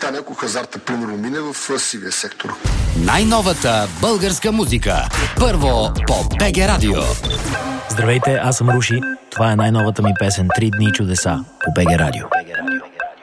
стане, ако хазарта примерно мине в сивия сектор. Най-новата българска музика. Първо по БГ Радио. Здравейте, аз съм Руши. Това е най-новата ми песен "Три дни чудеса" по БГ Радио.